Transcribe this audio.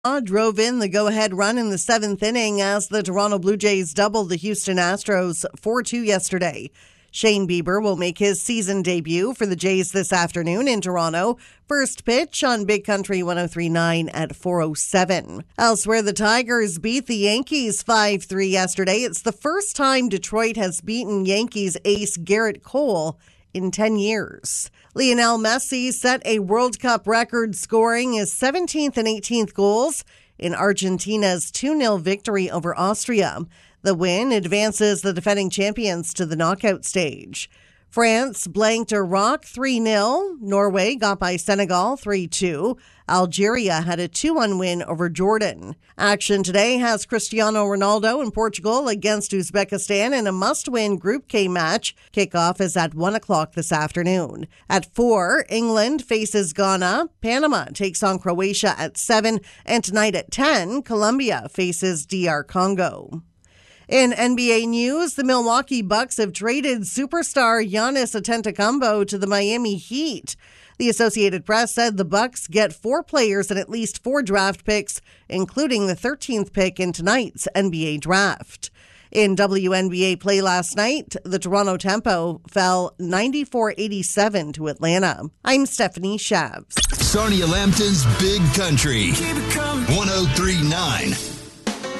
Drove in the go-ahead run in the seventh inning as the Toronto Blue Jays doubled the Houston Astros 4-2 yesterday. Shane Bieber will make his season debut for the Jays this afternoon in Toronto. First pitch on Big Country 103.9 at 4:07. Elsewhere, the Tigers beat the Yankees 5-3 yesterday. It's the first time Detroit has beaten Yankees ace Garrett Cole in 10 years. Lionel Messi set a World Cup record, scoring his 17th and 18th goals in Argentina's 2-0 victory over Austria. The win advances the defending champions to the knockout stage. France blanked Iraq 3-0. Norway got by Senegal 3-2. Algeria had a 2-1 win over Jordan. Action today has Cristiano Ronaldo and Portugal against Uzbekistan in a must-win Group K match. Kickoff is at 1 o'clock this afternoon. At 4, England faces Ghana. Panama takes on Croatia at 7. And tonight at 10, Colombia faces DR Congo. In NBA news, the Milwaukee Bucks have traded superstar Giannis Antetokounmpo to the Miami Heat. The Associated Press said the Bucks get 4 players and at least 4 draft picks, including the 13th pick in tonight's NBA draft. In WNBA play last night, the Toronto Tempo fell 94-87 to Atlanta. I'm Stephanie Shabs. Sarnia Lambton's Big Country 103.9.